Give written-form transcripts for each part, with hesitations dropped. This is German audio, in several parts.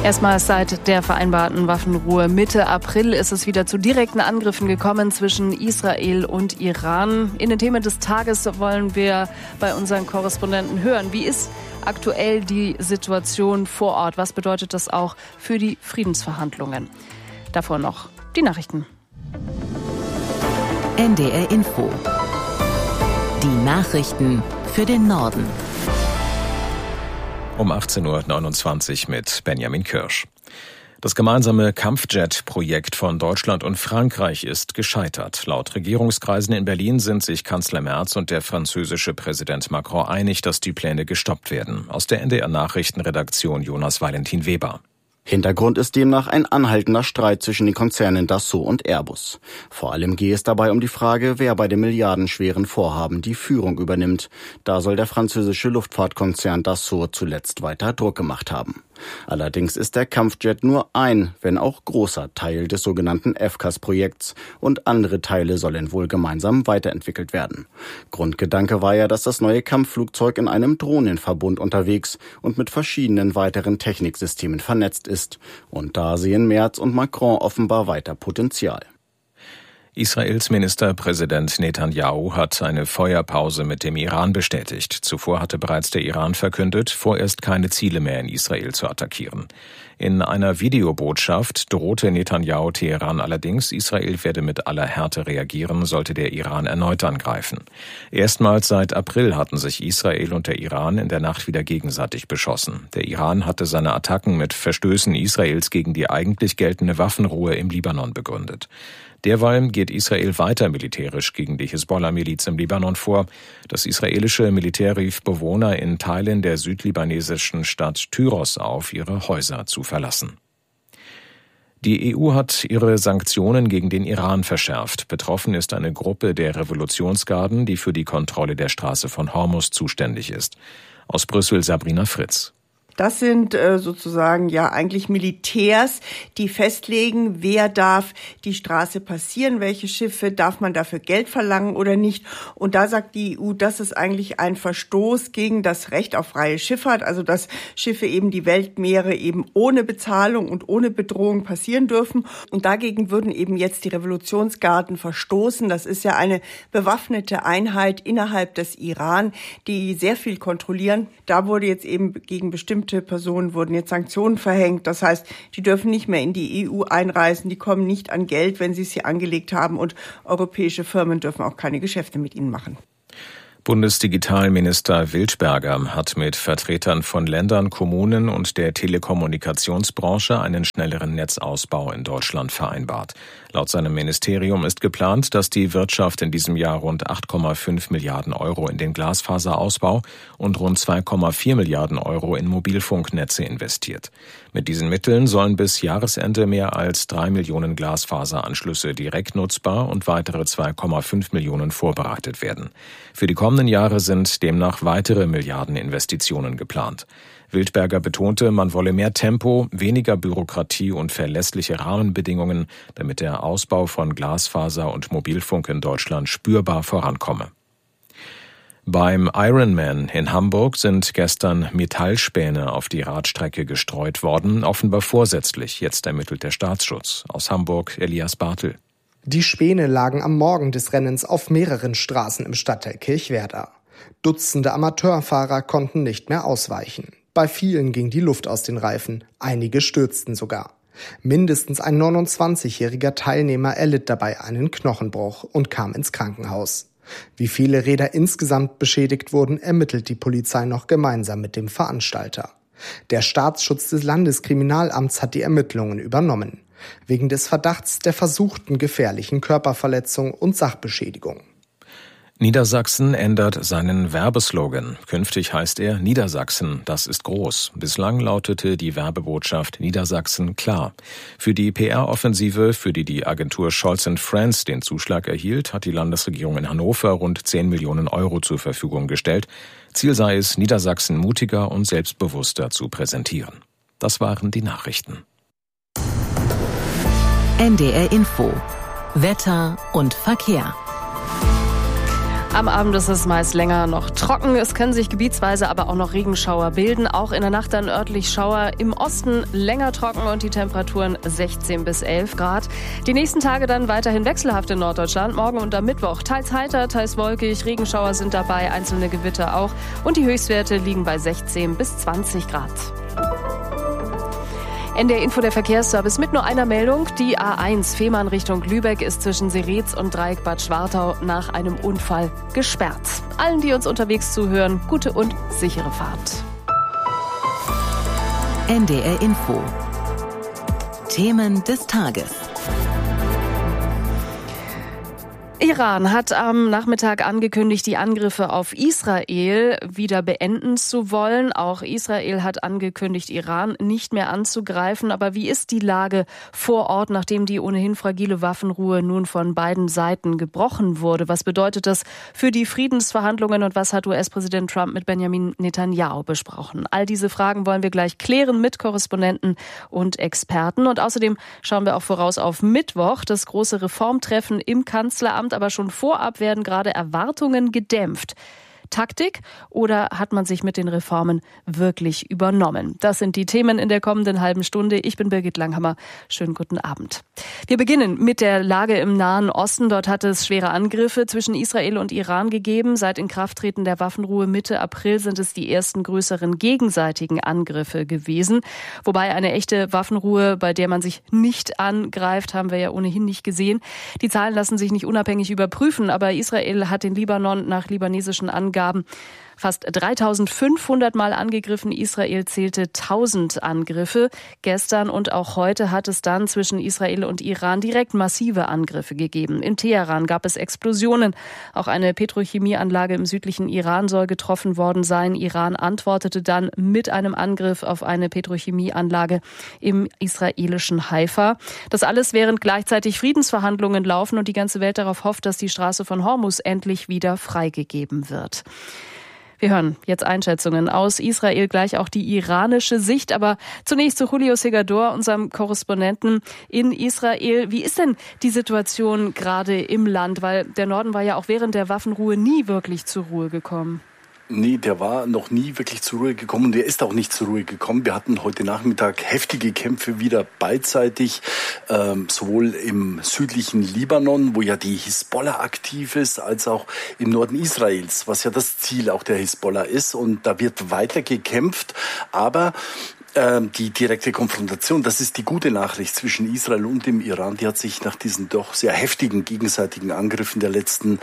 Erstmals seit der vereinbarten Waffenruhe Mitte April ist es wieder zu direkten Angriffen gekommen zwischen Israel und Iran. In den Themen des Tages wollen wir bei unseren Korrespondenten hören, wie ist aktuell die Situation vor Ort? Was bedeutet das auch für die Friedensverhandlungen? Davor noch die Nachrichten. NDR Info. Die Nachrichten für den Norden. Um 18.29 Uhr mit Benjamin Kirsch. Das gemeinsame Kampfjet-Projekt von Deutschland und Frankreich ist gescheitert. Laut Regierungskreisen in Berlin sind sich Kanzler Merz und der französische Präsident Macron einig, dass die Pläne gestoppt werden. Aus der NDR-Nachrichtenredaktion Jonas Valentin Weber. Hintergrund ist demnach ein anhaltender Streit zwischen den Konzernen Dassault und Airbus. Vor allem gehe es dabei um die Frage, wer bei dem milliardenschweren Vorhaben die Führung übernimmt. Da soll der französische Luftfahrtkonzern Dassault zuletzt weiter Druck gemacht haben. Allerdings ist der Kampfjet nur ein, wenn auch großer Teil des sogenannten FCAS-Projekts und andere Teile sollen wohl gemeinsam weiterentwickelt werden. Grundgedanke war ja, dass das neue Kampfflugzeug in einem Drohnenverbund unterwegs und mit verschiedenen weiteren Techniksystemen vernetzt ist. Und da sehen Merz und Macron offenbar weiter Potenzial. Israels Ministerpräsident Netanyahu hat eine Feuerpause mit dem Iran bestätigt. Zuvor hatte bereits der Iran verkündet, vorerst keine Ziele mehr in Israel zu attackieren. In einer Videobotschaft drohte Netanyahu Teheran allerdings, Israel werde mit aller Härte reagieren, sollte der Iran erneut angreifen. Erstmals seit April hatten sich Israel und der Iran in der Nacht wieder gegenseitig beschossen. Der Iran hatte seine Attacken mit Verstößen Israels gegen die eigentlich geltende Waffenruhe im Libanon begründet. Derweil geht Israel weiter militärisch gegen die Hisbollah-Miliz im Libanon vor. Das israelische Militär rief Bewohner in Teilen der südlibanesischen Stadt Tyros auf, ihre Häuser zu verlassen. Die EU hat ihre Sanktionen gegen den Iran verschärft. Betroffen ist eine Gruppe der Revolutionsgarden, die für die Kontrolle der Straße von Hormuz zuständig ist. Aus Brüssel Sabrina Fritz. Das sind sozusagen ja eigentlich Militärs, die festlegen, wer darf die Straße passieren, welche Schiffe, darf man dafür Geld verlangen oder nicht. Und da sagt die EU, das ist eigentlich ein Verstoß gegen das Recht auf freie Schifffahrt, also dass Schiffe eben die Weltmeere eben ohne Bezahlung und ohne Bedrohung passieren dürfen. Und dagegen würden eben jetzt die Revolutionsgarden verstoßen. Das ist ja eine bewaffnete Einheit innerhalb des Iran, die sehr viel kontrollieren. Da wurde jetzt eben gegen bestimmte Personen wurden jetzt Sanktionen verhängt. Das heißt, die dürfen nicht mehr in die EU einreisen, die kommen nicht an Geld, wenn sie es hier angelegt haben und europäische Firmen dürfen auch keine Geschäfte mit ihnen machen. Bundesdigitalminister Wildberger hat mit Vertretern von Ländern, Kommunen und der Telekommunikationsbranche einen schnelleren Netzausbau in Deutschland vereinbart. Laut seinem Ministerium ist geplant, dass die Wirtschaft in diesem Jahr rund 8,5 Milliarden Euro in den Glasfaserausbau und rund 2,4 Milliarden Euro in Mobilfunknetze investiert. Mit diesen Mitteln sollen bis Jahresende mehr als 3 Millionen Glasfaseranschlüsse direkt nutzbar und weitere 2,5 Millionen vorbereitet werden. Für die kommenden Jahre sind demnach weitere Milliardeninvestitionen geplant. Wildberger betonte, man wolle mehr Tempo, weniger Bürokratie und verlässliche Rahmenbedingungen, damit der Ausbau von Glasfaser und Mobilfunk in Deutschland spürbar vorankomme. Beim Ironman in Hamburg sind gestern Metallspäne auf die Radstrecke gestreut worden, offenbar vorsätzlich. Jetzt ermittelt der Staatsschutz. Aus Hamburg Elias Bartel. Die Späne lagen am Morgen des Rennens auf mehreren Straßen im Stadtteil Kirchwerder. Dutzende Amateurfahrer konnten nicht mehr ausweichen. Bei vielen ging die Luft aus den Reifen, einige stürzten sogar. Mindestens ein 29-jähriger Teilnehmer erlitt dabei einen Knochenbruch und kam ins Krankenhaus. Wie viele Räder insgesamt beschädigt wurden, ermittelt die Polizei noch gemeinsam mit dem Veranstalter. Der Staatsschutz des Landeskriminalamts hat die Ermittlungen übernommen, wegen des Verdachts der versuchten gefährlichen Körperverletzung und Sachbeschädigung. Niedersachsen ändert seinen Werbeslogan. Künftig heißt er Niedersachsen, das ist groß. Bislang lautete die Werbebotschaft Niedersachsen klar. Für die PR-Offensive, für die die Agentur Scholz & Friends den Zuschlag erhielt, hat die Landesregierung in Hannover rund 10 Millionen Euro zur Verfügung gestellt. Ziel sei es, Niedersachsen mutiger und selbstbewusster zu präsentieren. Das waren die Nachrichten. NDR Info. Wetter und Verkehr. Am Abend ist es meist länger noch trocken. Es können sich gebietsweise aber auch noch Regenschauer bilden. Auch in der Nacht dann örtlich Schauer. Im Osten länger trocken und die Temperaturen 16 bis 11 Grad. Die nächsten Tage dann weiterhin wechselhaft in Norddeutschland. Morgen und am Mittwoch teils heiter, teils wolkig. Regenschauer sind dabei, einzelne Gewitter auch. Und die Höchstwerte liegen bei 16 bis 20 Grad. NDR Info, der Verkehrsservice mit nur einer Meldung. Die A1 Fehmarn Richtung Lübeck ist zwischen Seretz und Dreieck Bad Schwartau nach einem Unfall gesperrt. Allen, die uns unterwegs zuhören, gute und sichere Fahrt. NDR Info. Themen des Tages. Iran hat am Nachmittag angekündigt, die Angriffe auf Israel wieder beenden zu wollen. Auch Israel hat angekündigt, Iran nicht mehr anzugreifen. Aber wie ist die Lage vor Ort, nachdem die ohnehin fragile Waffenruhe nun von beiden Seiten gebrochen wurde? Was bedeutet das für die Friedensverhandlungen und was hat US-Präsident Trump mit Benjamin Netanyahu besprochen? All diese Fragen wollen wir gleich klären mit Korrespondenten und Experten. Und außerdem schauen wir auch voraus auf Mittwoch, das große Reformtreffen im Kanzleramt. Aber schon vorab werden gerade Erwartungen gedämpft. Taktik oder hat man sich mit den Reformen wirklich übernommen? Das sind die Themen in der kommenden halben Stunde. Ich bin Birgit Langhammer. Schönen guten Abend. Wir beginnen mit der Lage im Nahen Osten. Dort hat es schwere Angriffe zwischen Israel und Iran gegeben. Seit Inkrafttreten der Waffenruhe Mitte April sind es die ersten größeren gegenseitigen Angriffe gewesen. Wobei eine echte Waffenruhe, bei der man sich nicht angreift, haben wir ja ohnehin nicht gesehen. Die Zahlen lassen sich nicht unabhängig überprüfen, aber Israel hat den Libanon nach libanesischen Angaben fast 3.500 Mal angegriffen. Israel zählte 1.000 Angriffe. Gestern und auch heute hat es dann zwischen Israel und Iran direkt massive Angriffe gegeben. In Teheran gab es Explosionen. Auch eine Petrochemieanlage im südlichen Iran soll getroffen worden sein. Iran antwortete dann mit einem Angriff auf eine Petrochemieanlage im israelischen Haifa. Das alles, während gleichzeitig Friedensverhandlungen laufen und die ganze Welt darauf hofft, dass die Straße von Hormuz endlich wieder freigegeben wird. Wir hören jetzt Einschätzungen aus Israel, gleich auch die iranische Sicht. Aber zunächst zu Julio Segador, unserem Korrespondenten in Israel. Wie ist denn die Situation gerade im Land? Weil der Norden war ja auch während der Waffenruhe nie wirklich zur Ruhe gekommen. Nee, der war noch nie wirklich zur Ruhe gekommen und der ist auch nicht zur Ruhe gekommen. Wir hatten heute Nachmittag heftige Kämpfe wieder beidseitig, sowohl im südlichen Libanon, wo ja die Hisbollah aktiv ist, als auch im Norden Israels, was ja das Ziel auch der Hisbollah ist. Und da wird weiter gekämpft, aber die direkte Konfrontation, das ist die gute Nachricht zwischen Israel und dem Iran, die hat sich nach diesen doch sehr heftigen gegenseitigen Angriffen der letzten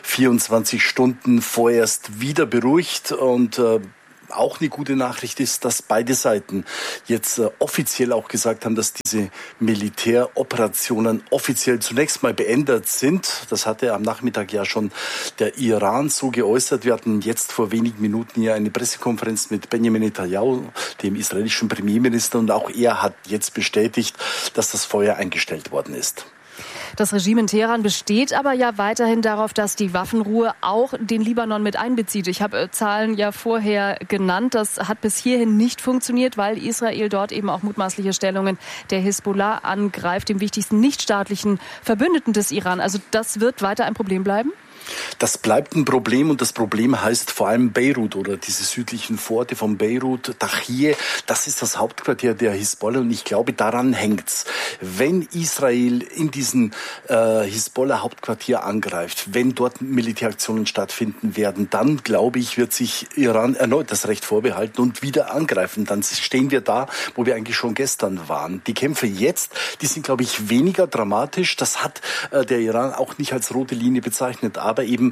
24 Stunden vorerst wieder beruhigt. Und auch eine gute Nachricht ist, dass beide Seiten jetzt offiziell auch gesagt haben, dass diese Militäroperationen offiziell zunächst mal beendet sind. Das hatte am Nachmittag ja schon der Iran so geäußert. Wir hatten jetzt vor wenigen Minuten hier eine Pressekonferenz mit Benjamin Netanyahu, dem israelischen Premierminister, und auch er hat jetzt bestätigt, dass das Feuer eingestellt worden ist. Das Regime in Teheran besteht aber ja weiterhin darauf, dass die Waffenruhe auch den Libanon mit einbezieht. Ich habe Zahlen ja vorher genannt. Das hat bis hierhin nicht funktioniert, weil Israel dort eben auch mutmaßliche Stellungen der Hisbollah angreift, dem wichtigsten nichtstaatlichen Verbündeten des Iran. Also das wird weiter ein Problem bleiben? Das bleibt ein Problem und das Problem heißt vor allem Beirut oder diese südlichen Vororte von Beirut, Dachie. Das ist das Hauptquartier der Hisbollah und ich glaube, daran hängt's. Wenn Israel in diesen Hisbollah-Hauptquartier angreift, wenn dort Militäraktionen stattfinden werden, dann glaube ich, wird sich Iran erneut das Recht vorbehalten und wieder angreifen. Dann stehen wir da, wo wir eigentlich schon gestern waren. Die Kämpfe jetzt, die sind, glaube ich, weniger dramatisch. Das hat der Iran auch nicht als rote Linie bezeichnet, aber eben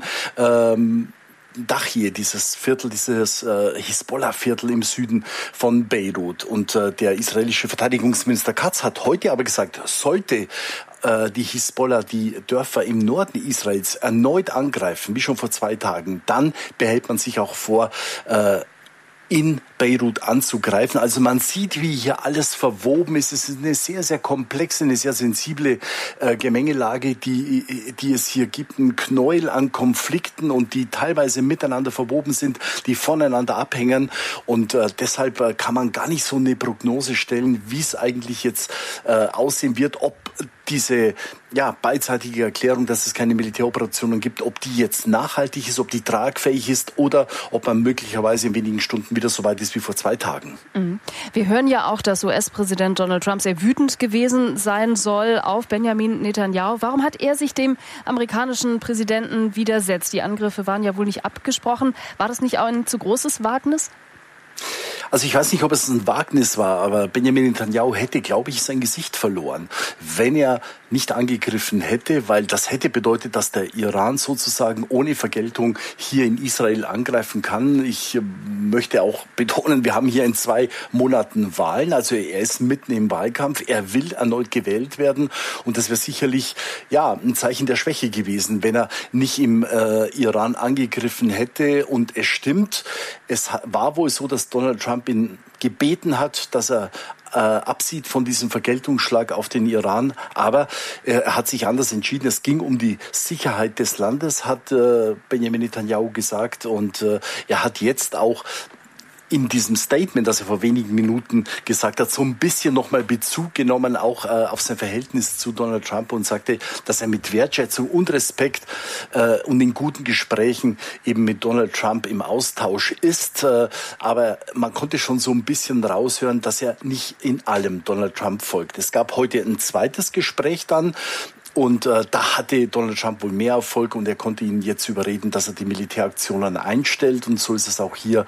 Dachie, dieses Viertel, dieses Hisbollah-Viertel im Süden von Beirut. Und der israelische Verteidigungsminister Katz hat heute aber gesagt, sollte die Hisbollah die Dörfer im Norden Israels erneut angreifen, wie schon vor 2 Tagen, dann behält man sich auch vor, in Beirut anzugreifen. Also man sieht, wie hier alles verwoben ist. Es ist eine sehr, sehr komplexe, eine sehr sensible Gemengelage, die es hier gibt. Ein Knäuel an Konflikten und die teilweise miteinander verwoben sind, die voneinander abhängen. Und deshalb kann man gar nicht so eine Prognose stellen, wie es eigentlich jetzt aussehen wird, ob diese beidseitige Erklärung, dass es keine Militäroperationen gibt, ob die jetzt nachhaltig ist, ob die tragfähig ist oder ob man möglicherweise in wenigen Stunden wieder so weit ist wie vor 2 Tagen. Wir hören ja auch, dass US-Präsident Donald Trump sehr wütend gewesen sein soll auf Benjamin Netanyahu. Warum hat er sich dem amerikanischen Präsidenten widersetzt? Die Angriffe waren ja wohl nicht abgesprochen. War das nicht auch ein zu großes Wagnis? Also ich weiß nicht, ob es ein Wagnis war, aber Benjamin Netanyahu hätte, glaube ich, sein Gesicht verloren, wenn er nicht angegriffen hätte, weil das hätte bedeutet, dass der Iran sozusagen ohne Vergeltung hier in Israel angreifen kann. Ich möchte auch betonen, wir haben hier in 2 Monaten Wahlen, also er ist mitten im Wahlkampf, er will erneut gewählt werden und das wäre sicherlich ein Zeichen der Schwäche gewesen, wenn er nicht im Iran angegriffen hätte. Und es stimmt, es war wohl so, dass Donald Trump ihn gebeten hat, dass er absieht von diesem Vergeltungsschlag auf den Iran. Aber er hat sich anders entschieden. Es ging um die Sicherheit des Landes, hat Benjamin Netanyahu gesagt. Und er hat jetzt auch in diesem Statement, das er vor wenigen Minuten gesagt hat, so ein bisschen nochmal Bezug genommen, auch auf sein Verhältnis zu Donald Trump und sagte, dass er mit Wertschätzung und Respekt und in guten Gesprächen eben mit Donald Trump im Austausch ist. Aber man konnte schon so ein bisschen raushören, dass er nicht in allem Donald Trump folgt. Es gab heute ein zweites Gespräch dann. Und da hatte Donald Trump wohl mehr Erfolg und er konnte ihn jetzt überreden, dass er die Militäraktionen einstellt. Und so ist es auch hier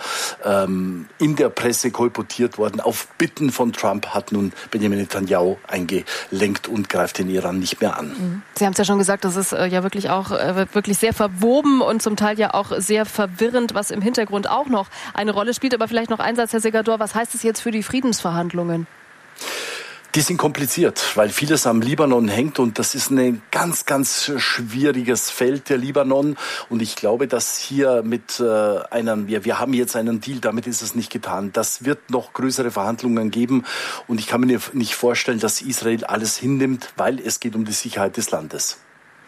in der Presse kolportiert worden. Auf Bitten von Trump hat nun Benjamin Netanyahu eingelenkt und greift den Iran nicht mehr an. Sie haben es ja schon gesagt, das ist ja wirklich auch wirklich sehr verwoben und zum Teil ja auch sehr verwirrend, was im Hintergrund auch noch eine Rolle spielt. Aber vielleicht noch ein Satz, Herr Segador, was heißt es jetzt für die Friedensverhandlungen? Die sind kompliziert, weil vieles am Libanon hängt und das ist ein ganz, ganz schwieriges Feld, der Libanon. Und ich glaube, dass hier mit wir haben jetzt einen Deal, damit ist es nicht getan. Das wird noch größere Verhandlungen geben und ich kann mir nicht vorstellen, dass Israel alles hinnimmt, weil es geht um die Sicherheit des Landes.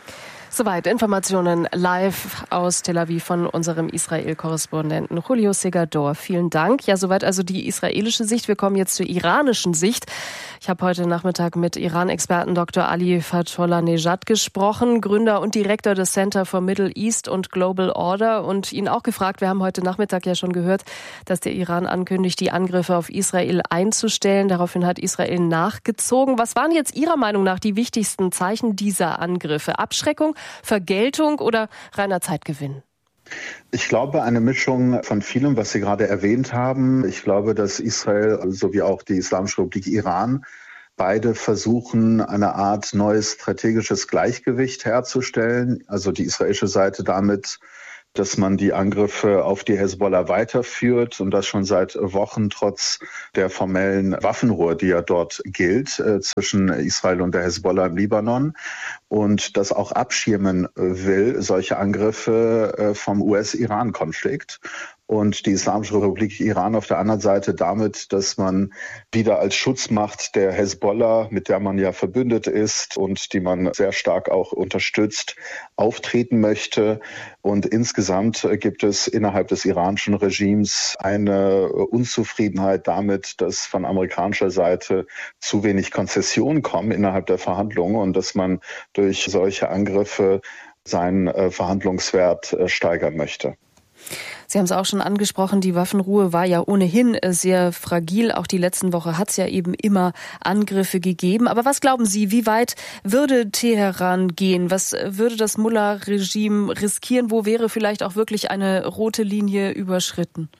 Soweit Informationen live aus Tel Aviv von unserem Israel-Korrespondenten Julio Segador. Vielen Dank. Ja, soweit also die israelische Sicht. Wir kommen jetzt zur iranischen Sicht. Ich habe heute Nachmittag mit Iran-Experten Dr. Ali Fatollah-Nejad gesprochen, Gründer und Direktor des Center for Middle East und Global Order und ihn auch gefragt, wir haben heute Nachmittag ja schon gehört, dass der Iran ankündigt, die Angriffe auf Israel einzustellen. Daraufhin hat Israel nachgezogen. Was waren jetzt Ihrer Meinung nach die wichtigsten Zeichen dieser Angriffe? Abschreckung, Vergeltung oder reiner Zeitgewinn? Ich glaube, eine Mischung von vielem, was Sie gerade erwähnt haben. Ich glaube, dass Israel sowie auch die Islamische Republik Iran beide versuchen, eine Art neues strategisches Gleichgewicht herzustellen. Also die israelische Seite damit, dass man die Angriffe auf die Hezbollah weiterführt und das schon seit Wochen trotz der formellen Waffenruhe, die ja dort gilt, zwischen Israel und der Hezbollah im Libanon und das auch abschirmen will, solche Angriffe vom US-Iran-Konflikt. Und die Islamische Republik Iran auf der anderen Seite damit, dass man wieder als Schutzmacht der Hezbollah, mit der man ja verbündet ist und die man sehr stark auch unterstützt, auftreten möchte. Und insgesamt gibt es innerhalb des iranischen Regimes eine Unzufriedenheit damit, dass von amerikanischer Seite zu wenig Konzessionen kommen innerhalb der Verhandlungen und dass man durch solche Angriffe seinen Verhandlungswert steigern möchte. Sie haben es auch schon angesprochen, die Waffenruhe war ja ohnehin sehr fragil. Auch die letzten Woche hat es ja eben immer Angriffe gegeben. Aber was glauben Sie, wie weit würde Teheran gehen? Was würde das Mullah-Regime riskieren? Wo wäre vielleicht auch wirklich eine rote Linie überschritten?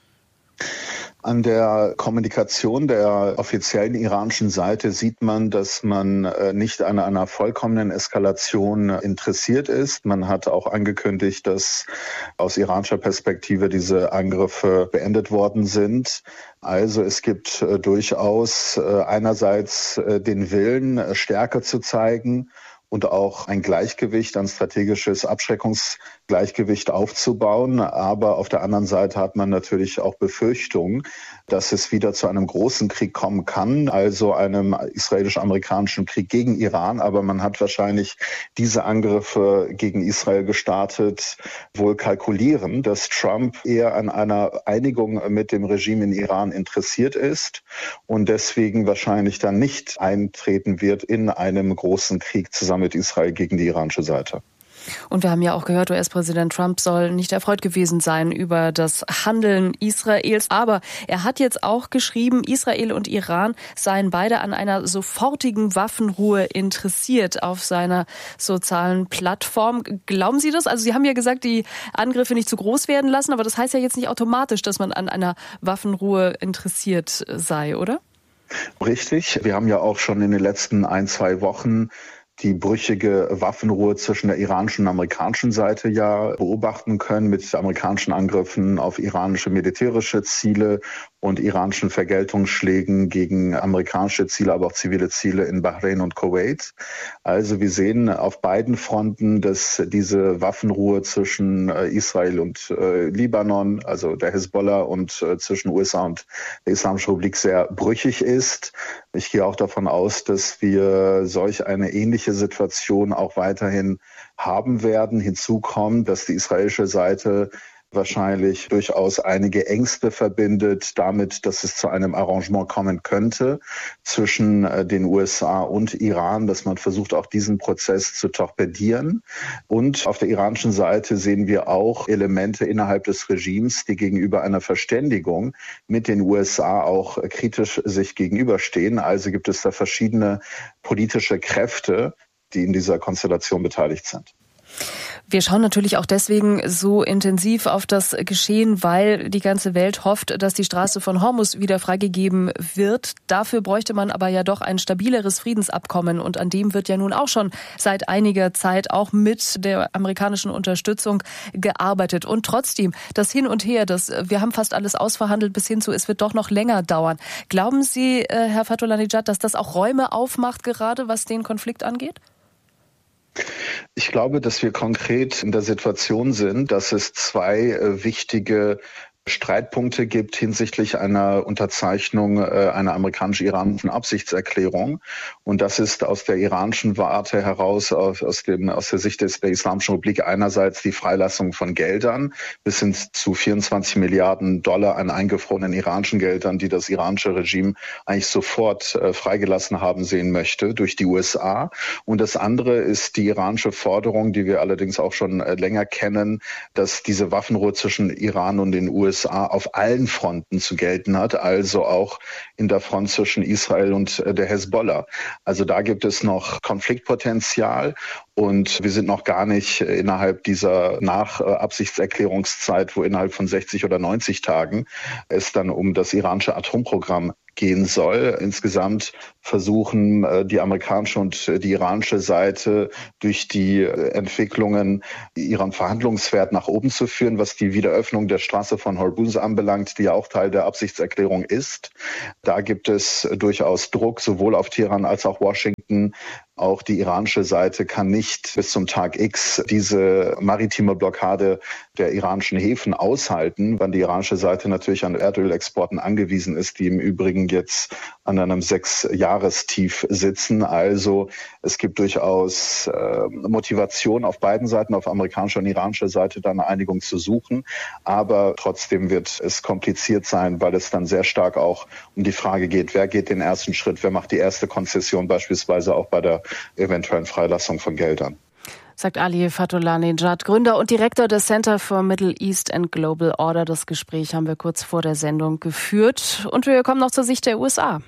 An der Kommunikation der offiziellen iranischen Seite sieht man, dass man nicht an einer vollkommenen Eskalation interessiert ist. Man hat auch angekündigt, dass aus iranischer Perspektive diese Angriffe beendet worden sind. Also es gibt durchaus einerseits den Willen, Stärke zu zeigen und auch ein Gleichgewicht, ein strategisches Abschreckungsgleichgewicht aufzubauen. Aber auf der anderen Seite hat man natürlich auch Befürchtungen, dass es wieder zu einem großen Krieg kommen kann, also einem israelisch-amerikanischen Krieg gegen Iran. Aber man hat wahrscheinlich diese Angriffe gegen Israel gestartet, wohl kalkulieren, dass Trump eher an einer Einigung mit dem Regime in Iran interessiert ist und deswegen wahrscheinlich dann nicht eintreten wird in einem großen Krieg zusammen mit Israel gegen die iranische Seite. Und wir haben ja auch gehört, US-Präsident Trump soll nicht erfreut gewesen sein über das Handeln Israels. Aber er hat jetzt auch geschrieben, Israel und Iran seien beide an einer sofortigen Waffenruhe interessiert auf seiner sozialen Plattform. Glauben Sie das? Also Sie haben ja gesagt, die Angriffe nicht zu groß werden lassen, aber das heißt ja jetzt nicht automatisch, dass man an einer Waffenruhe interessiert sei, oder? Richtig. Wir haben ja auch schon in den letzten 1-2 Wochen die brüchige Waffenruhe zwischen der iranischen und amerikanischen Seite ja beobachten können mit amerikanischen Angriffen auf iranische militärische Ziele und iranischen Vergeltungsschlägen gegen amerikanische Ziele, aber auch zivile Ziele in Bahrain und Kuwait. Also wir sehen auf beiden Fronten, dass diese Waffenruhe zwischen Israel und Libanon, also der Hezbollah, und zwischen USA und der Islamischen Republik sehr brüchig ist. Ich gehe auch davon aus, dass wir solch eine ähnliche Situation auch weiterhin haben werden. Hinzu kommt, dass die israelische Seite wahrscheinlich durchaus einige Ängste verbindet damit, dass es zu einem Arrangement kommen könnte zwischen den USA und Iran, dass man versucht, auch diesen Prozess zu torpedieren. Und auf der iranischen Seite sehen wir auch Elemente innerhalb des Regimes, die gegenüber einer Verständigung mit den USA auch kritisch sich gegenüberstehen. Also gibt es da verschiedene politische Kräfte, die in dieser Konstellation beteiligt sind. Wir schauen natürlich auch deswegen so intensiv auf das Geschehen, weil die ganze Welt hofft, dass die Straße von Hormuz wieder freigegeben wird. Dafür bräuchte man aber ja doch ein stabileres Friedensabkommen. Und an dem wird ja nun auch schon seit einiger Zeit auch mit der amerikanischen Unterstützung gearbeitet. Und trotzdem, das Hin und Her, wir haben fast alles ausverhandelt bis hin zu, es wird doch noch länger dauern. Glauben Sie, Herr Fatullahnejad, dass das auch Räume aufmacht, gerade was den Konflikt angeht? Ich glaube, dass wir konkret in der Situation sind, dass es 2 wichtige Streitpunkte gibt hinsichtlich einer Unterzeichnung einer amerikanisch-iranischen Absichtserklärung. Und das ist aus der iranischen Warte heraus, aus der Sicht der Islamischen Republik, einerseits die Freilassung von Geldern bis hin zu 24 Milliarden Dollar an eingefrorenen iranischen Geldern, die das iranische Regime eigentlich sofort freigelassen haben sehen möchte durch die USA. Und das andere ist die iranische Forderung, die wir allerdings auch schon länger kennen, dass diese Waffenruhe zwischen Iran und den USA auf allen Fronten zu gelten hat, also auch in der Front zwischen Israel und der Hezbollah. Also da gibt es noch Konfliktpotenzial und wir sind noch gar nicht innerhalb dieser Nachabsichtserklärungszeit, wo innerhalb von 60 oder 90 Tagen es dann um das iranische Atomprogramm gehen soll. Insgesamt versuchen die amerikanische und die iranische Seite durch die Entwicklungen ihren Verhandlungswert nach oben zu führen, was die Wiederöffnung der Straße von Hormuz anbelangt, die ja auch Teil der Absichtserklärung ist. Da gibt es durchaus Druck, sowohl auf Teheran als auch Washington. Auch die iranische Seite kann nicht bis zum Tag X diese maritime Blockade der iranischen Häfen aushalten, weil die iranische Seite natürlich an Erdölexporten angewiesen ist, die im Übrigen jetzt an einem 6-Jahrestief sitzen. Also es gibt durchaus Motivation auf beiden Seiten, auf amerikanischer und iranischer Seite, da eine Einigung zu suchen. Aber trotzdem wird es kompliziert sein, weil es dann sehr stark auch um die Frage geht, wer geht den ersten Schritt, wer macht die erste Konzession, beispielsweise auch bei der eventuellen Freilassung von Geldern. Sagt Ali Fatullahnejad, Gründer und Direktor des Center for Middle East and Global Order. Das Gespräch haben wir kurz vor der Sendung geführt. Und wir kommen noch zur Sicht der USA.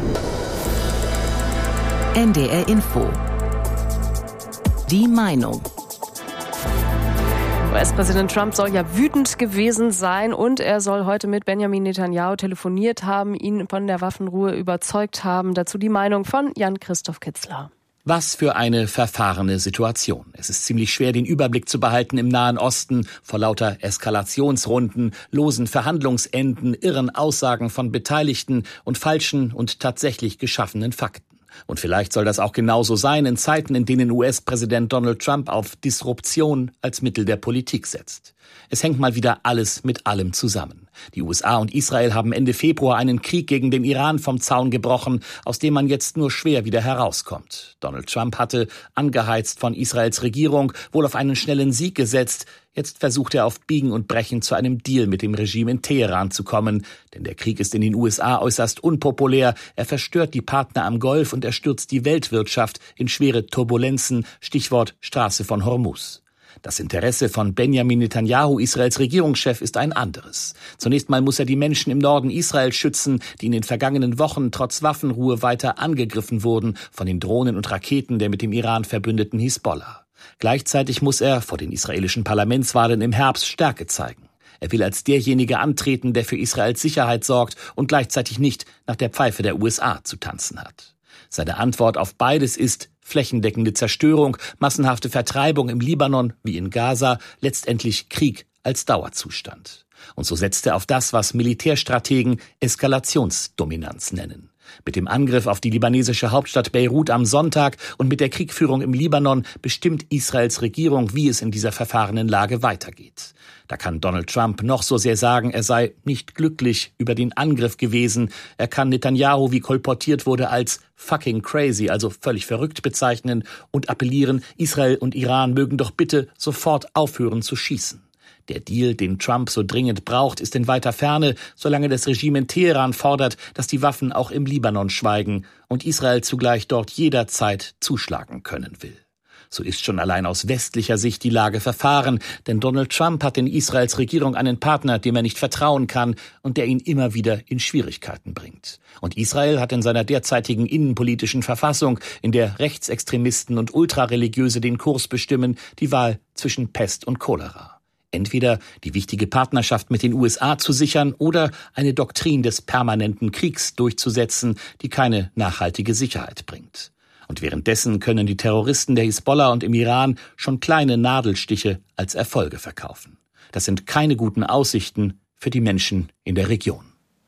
NDR Info. Die Meinung. US-Präsident Trump soll ja wütend gewesen sein und er soll heute mit Benjamin Netanyahu telefoniert haben, ihn von der Waffenruhe überzeugt haben. Dazu die Meinung von Jan-Christoph Kitzler. Was für eine verfahrene Situation. Es ist ziemlich schwer, den Überblick zu behalten im Nahen Osten vor lauter Eskalationsrunden, losen Verhandlungsenden, irren Aussagen von Beteiligten und falschen und tatsächlich geschaffenen Fakten. Und vielleicht soll das auch genauso sein in Zeiten, in denen US-Präsident Donald Trump auf Disruption als Mittel der Politik setzt. Es hängt mal wieder alles mit allem zusammen. Die USA und Israel haben Ende Februar einen Krieg gegen den Iran vom Zaun gebrochen, aus dem man jetzt nur schwer wieder herauskommt. Donald Trump hatte, angeheizt von Israels Regierung, wohl auf einen schnellen Sieg gesetzt. Jetzt versucht er auf Biegen und Brechen zu einem Deal mit dem Regime in Teheran zu kommen. Denn der Krieg ist in den USA äußerst unpopulär. Er verstört die Partner am Golf und er stürzt die Weltwirtschaft in schwere Turbulenzen. Stichwort Straße von Hormuz. Das Interesse von Benjamin Netanyahu, Israels Regierungschef, ist ein anderes. Zunächst mal muss er die Menschen im Norden Israels schützen, die in den vergangenen Wochen trotz Waffenruhe weiter angegriffen wurden von den Drohnen und Raketen der mit dem Iran verbündeten Hisbollah. Gleichzeitig muss er vor den israelischen Parlamentswahlen im Herbst Stärke zeigen. Er will als derjenige antreten, der für Israels Sicherheit sorgt und gleichzeitig nicht nach der Pfeife der USA zu tanzen hat. Seine Antwort auf beides ist flächendeckende Zerstörung, massenhafte Vertreibung im Libanon wie in Gaza, letztendlich Krieg als Dauerzustand. Und so setzt er auf das, was Militärstrategen Eskalationsdominanz nennen. Mit dem Angriff auf die libanesische Hauptstadt Beirut am Sonntag und mit der Kriegführung im Libanon bestimmt Israels Regierung, wie es in dieser verfahrenen Lage weitergeht. Da kann Donald Trump noch so sehr sagen, er sei nicht glücklich über den Angriff gewesen. Er kann Netanyahu, wie kolportiert wurde, als fucking crazy, also völlig verrückt bezeichnen und appellieren, Israel und Iran mögen doch bitte sofort aufhören zu schießen. Der Deal, den Trump so dringend braucht, ist in weiter Ferne, solange das Regime in Teheran fordert, dass die Waffen auch im Libanon schweigen und Israel zugleich dort jederzeit zuschlagen können will. So ist schon allein aus westlicher Sicht die Lage verfahren, denn Donald Trump hat in Israels Regierung einen Partner, dem er nicht vertrauen kann und der ihn immer wieder in Schwierigkeiten bringt. Und Israel hat in seiner derzeitigen innenpolitischen Verfassung, in der Rechtsextremisten und Ultrareligiöse den Kurs bestimmen, die Wahl zwischen Pest und Cholera. Entweder die wichtige Partnerschaft mit den USA zu sichern oder eine Doktrin des permanenten Kriegs durchzusetzen, die keine nachhaltige Sicherheit bringt. Und währenddessen können die Terroristen der Hisbollah und im Iran schon kleine Nadelstiche als Erfolge verkaufen. Das sind keine guten Aussichten für die Menschen in der Region.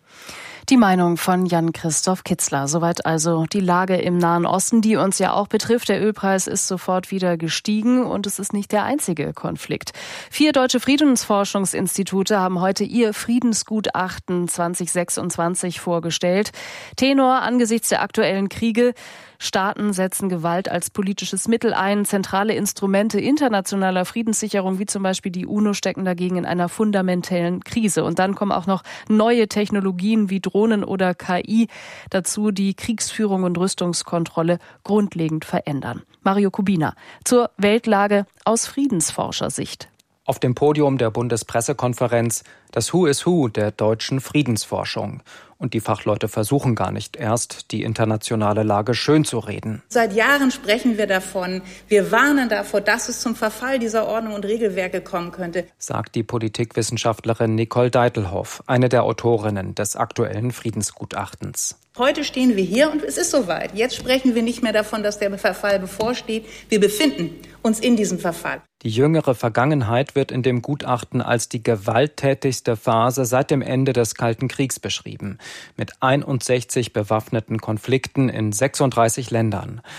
Die Meinung von Jan-Christoph Kitzler. Soweit also die Lage im Nahen Osten, die uns ja auch betrifft. Der Ölpreis ist sofort wieder gestiegen und es ist nicht der einzige Konflikt. 4 deutsche Friedensforschungsinstitute haben heute ihr Friedensgutachten 2026 vorgestellt. Tenor angesichts der aktuellen Kriege: Staaten setzen Gewalt als politisches Mittel ein. Zentrale Instrumente internationaler Friedenssicherung, wie zum Beispiel die UNO, stecken dagegen in einer fundamentalen Krise. Und dann kommen auch noch neue Technologien wie Drohnen oder KI dazu, die Kriegsführung und Rüstungskontrolle grundlegend verändern. Mario Kubina zur Weltlage aus Friedensforschersicht. Auf dem Podium der Bundespressekonferenz das Who is Who der deutschen Friedensforschung. Und die Fachleute versuchen gar nicht erst, die internationale Lage schön zu reden. Seit Jahren sprechen wir davon. Wir warnen davor, dass es zum Verfall dieser Ordnung und Regelwerke kommen könnte, sagt die Politikwissenschaftlerin Nicole Deitelhoff, eine der Autorinnen des aktuellen Friedensgutachtens. Heute stehen wir hier und es ist soweit. Jetzt sprechen wir nicht mehr davon, dass der Verfall bevorsteht. Wir befinden uns in diesem Verfall. Die jüngere Vergangenheit wird in dem Gutachten als die gewalttätigste Phase seit dem Ende des Kalten Kriegs beschrieben, mit 61 bewaffneten Konflikten in 36 Ländern.